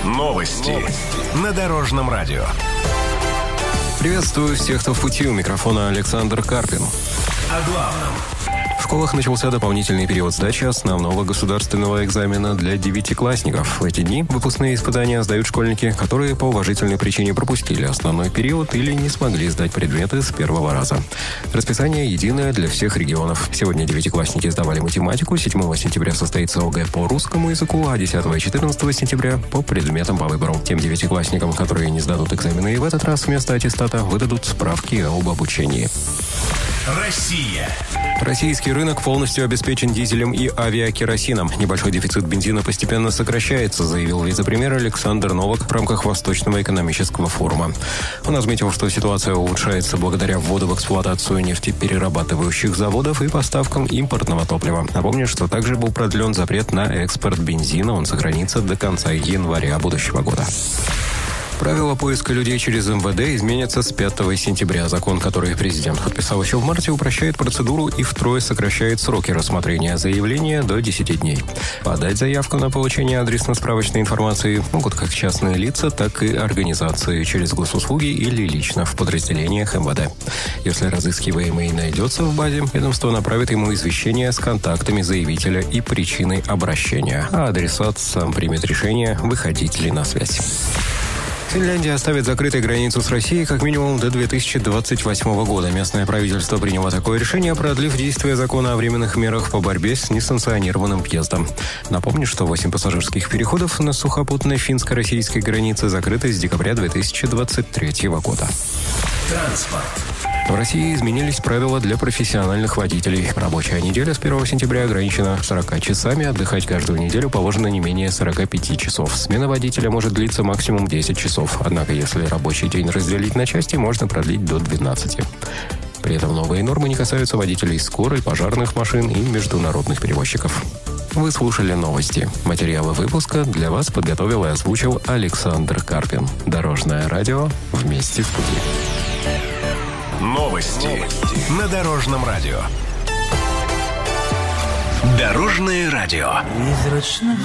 Новости на Дорожном радио. Приветствую всех, кто в пути. У микрофона Александр Карпин. О главном. В школах начался дополнительный период сдачи основного государственного экзамена для девятиклассников. В эти дни выпускные испытания сдают школьники, которые по уважительной причине пропустили основной период или не смогли сдать предметы с первого раза. Расписание единое для всех регионов. Сегодня девятиклассники сдавали математику, 7 сентября состоится ОГЭ по русскому языку, а 10 и 14 сентября по предметам по выбору. Тем девятиклассникам, которые не сдадут экзамены и в этот раз вместо аттестата выдадут справки об обучении. Россия. Российский рынок полностью обеспечен дизелем и авиакеросином. Небольшой дефицит бензина постепенно сокращается, заявил вице-премьер Александр Новак в рамках Восточного экономического форума. Он отметил, что ситуация улучшается благодаря вводу в эксплуатацию нефтеперерабатывающих заводов и поставкам импортного топлива. Напомню, что также был продлен запрет на экспорт бензина. Он сохранится до конца января будущего года. Правила поиска людей через МВД изменятся с 5 сентября. Закон, который президент подписал еще в марте, упрощает процедуру и втрое сокращает сроки рассмотрения заявления до 10 дней. Подать заявку на получение адресно-справочной информации могут как частные лица, так и организации через госуслуги или лично в подразделениях МВД. Если разыскиваемый найдется в базе, ведомство направит ему извещение с контактами заявителя и причиной обращения, а адресат сам примет решение, выходить ли на связь. Финляндия оставит закрытой границу с Россией как минимум до 2028 года. Местное правительство приняло такое решение, продлив действие закона о временных мерах по борьбе с несанкционированным въездом. Напомню, что 8 пассажирских переходов на сухопутной финско-российской границе закрыты с декабря 2023 года. Транспорт. В России изменились правила для профессиональных водителей. Рабочая неделя с 1 сентября ограничена 40 часами, отдыхать каждую неделю положено не менее 45 часов. Смена водителя может длиться максимум 10 часов. Однако, если рабочий день разделить на части, можно продлить до 12. При этом новые нормы не касаются водителей скорой, пожарных машин и международных перевозчиков. Вы слушали новости. Материалы выпуска для вас подготовил и озвучил Александр Карпин. Дорожное радио. Вместе в пути. Новости на Дорожном радио. Дорожное радио.